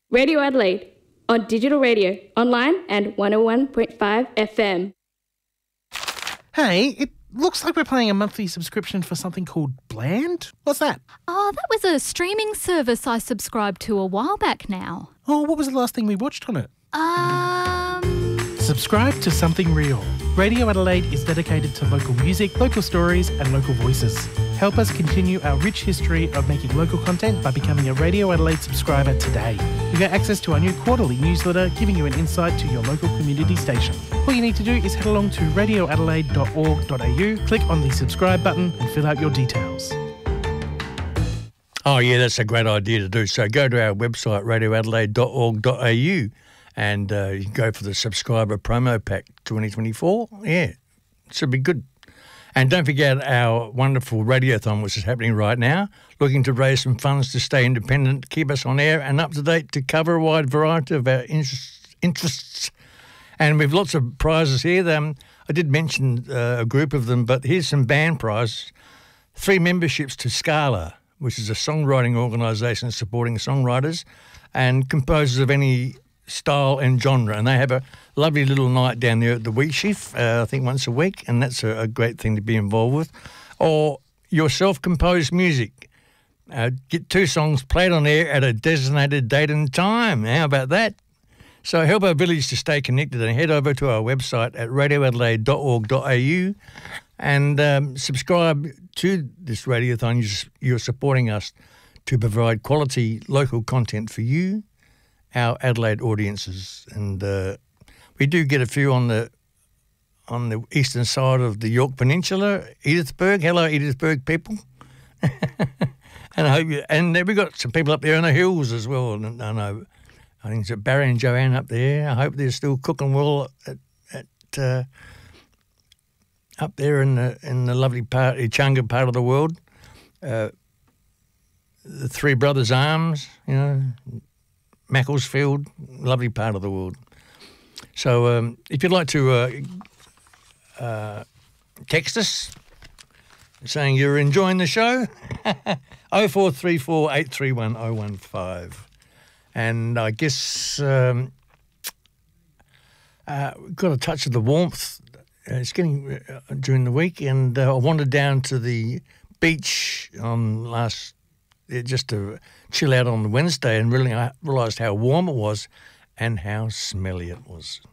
Radio Adelaide, on digital radio, online and 101.5 FM. Hey, it looks like we're paying a monthly subscription for something called Bland. What's that? Oh, that was a streaming service I subscribed to a while back now. Oh, what was the last thing we watched on it? Subscribe to Something Real. Radio Adelaide is dedicated to local music, local stories and local voices. Help us continue our rich history of making local content by becoming a Radio Adelaide subscriber today. You get access to our new quarterly newsletter giving you an insight to your local community station. All you need to do is head along to radioadelaide.org.au, click on the subscribe button and fill out your details. Oh, yeah, that's a great idea to do. So go to our website, radioadelaide.org.au, and you can go for the subscriber promo pack 2024. Yeah, it should be good. And don't forget our wonderful radiothon, which is happening right now, looking to raise some funds to stay independent, keep us on air and up to date to cover a wide variety of our interests. And we've lots of prizes here. I did mention a group of them, but here's some band prizes. 3 memberships to Scala, which is a songwriting organisation supporting songwriters and composers of any style and genre. And they have a lovely little night down there at the Wheat Sheaf, I think once a week, and that's a great thing to be involved with. Or your self-composed music. Get 2 songs played on air at a designated date and time. How about that? So help our village to stay connected and head over to our website at radioadelaide.org.au and subscribe to this radiothon. You're supporting us to provide quality local content for you, our Adelaide audiences. And we do get a few on the eastern side of the York Peninsula, Edithburgh. Hello, Edithburgh people. And I hope we've got some people up there in the hills as well. And I know, I think it's Barry and Joanne up there. I hope they're still cooking well at up there in the lovely part, Echunga part of the world. The Three Brothers Arms, you know, Macclesfield, lovely part of the world. So if you'd like to text us saying you're enjoying the show, 0434 831 015. And I guess we've got a touch of the warmth. It's getting during the week, and I wandered down to the beach on just to chill out on Wednesday, and really I realised how warm it was and how smelly it was.